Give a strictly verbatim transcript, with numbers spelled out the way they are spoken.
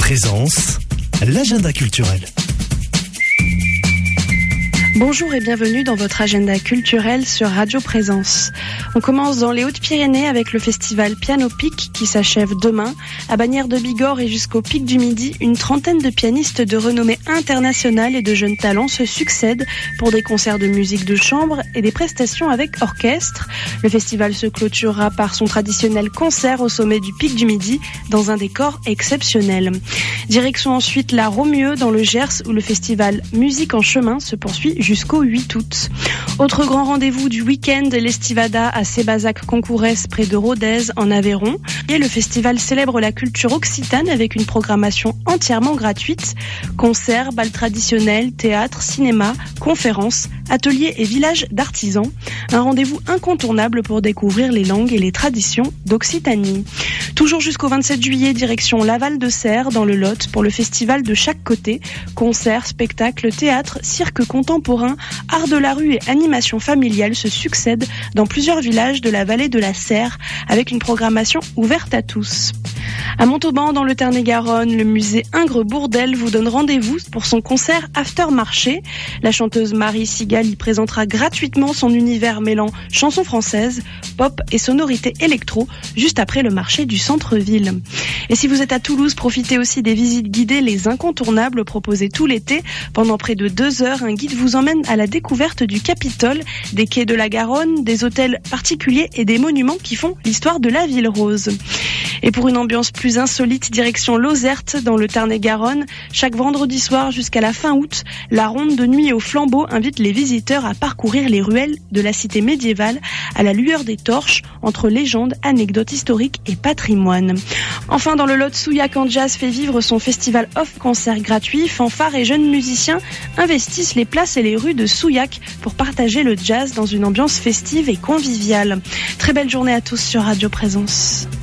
Présence, l'agenda culturel. Bonjour et bienvenue dans votre agenda culturel sur Radio Présence. On commence dans les Hautes-Pyrénées avec le festival Piano Pic qui s'achève demain. À Bagnères de Bigorre et jusqu'au Pic du Midi, une trentaine de pianistes de renommée internationale et de jeunes talents se succèdent pour des concerts de musique de chambre et des prestations avec orchestre. Le festival se clôturera par son traditionnel concert au sommet du Pic du Midi dans un décor exceptionnel. Direction ensuite la Romieux dans le Gers où le festival Musique en chemin se poursuit jusqu'au huit août. Autre grand rendez-vous du week-end, l'Estivada à Sébazac-Concourès près de Rodez en Aveyron. Et le festival célèbre la culture occitane avec une programmation entièrement gratuite. Concerts, bals traditionnels, théâtre, cinéma, conférences, ateliers et villages d'artisans. Un rendez-vous incontournable pour découvrir les langues et les traditions d'Occitanie. Toujours jusqu'au vingt-sept juillet, direction Laval de Serres dans le Lot pour le festival de chaque côté. Concerts, spectacles, théâtre, cirque contemporain, art de la rue et animation familiale se succèdent dans plusieurs villages de la vallée de la Serre avec une programmation ouverte à tous. À Montauban, dans le Tarn-et-Garonne, le musée Ingres-Bourdelle vous donne rendez-vous pour son concert After Marché. La chanteuse Marie Sigal y présentera gratuitement son univers mêlant chansons françaises, pop et sonorités électro juste après le marché du centre-ville. Et si vous êtes à Toulouse, profitez aussi des visites guidées Les Incontournables proposées tout l'été. Pendant près de deux heures, un guide vous emmène à la découverte du Capitole, des quais de la Garonne, des hôtels particuliers et des monuments qui font l'histoire de la ville rose. Et pour une ambiance plus insolite, direction Lozerte dans le Tarn-et-Garonne, chaque vendredi soir jusqu'à la fin août, la ronde de nuit au flambeau invite les visiteurs à parcourir les ruelles de la cité médiévale à la lueur des torches entre légendes, anecdotes historiques et patrimoine. Enfin, dans le Lot, Souillac en Jazz fait vivre son festival off-concert gratuit. Fanfares et jeunes musiciens investissent les places et les rues de Souillac pour partager le jazz dans une ambiance festive et conviviale. Très belle journée à tous sur Radio Présence.